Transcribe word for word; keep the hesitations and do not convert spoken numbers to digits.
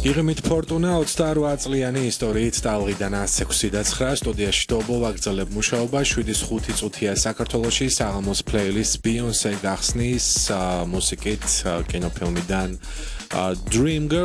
იღმით ფორტუნა ოცდაოთხ წლიანი ისტორიით ტალღიდან ასი ექვსი და ცხრა სტუდიაში დობო ვაგრძელებ მუშაობა შვიდის ხუთი წუთია საქართველოში საღამოს პლეილისტ Beyoncé გახსნის მუსიკით კინოფილმიდან Dream Girl